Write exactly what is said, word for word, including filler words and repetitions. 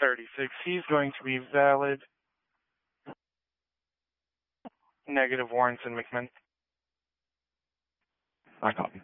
thirty-six. He's going to be valid. Negative, Warrington McMinn. I copy.